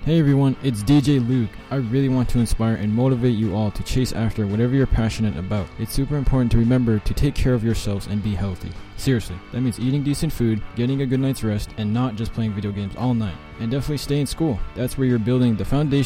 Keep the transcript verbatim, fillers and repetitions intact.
Hey everyone, it's D J Luke. I really want to inspire and motivate you all to chase after whatever you're passionate about. It's super important to remember to take care of yourselves and be healthy. Seriously, that means eating decent food, getting a good night's rest, and not just playing video games all night. And definitely stay in school. That's where you're building the foundation